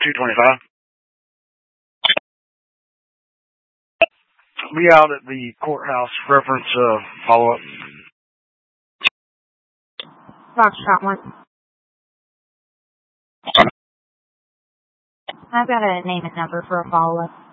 225. Be out at the courthouse reference follow-up. Foxtrot 1. I've got a name and number for a follow-up.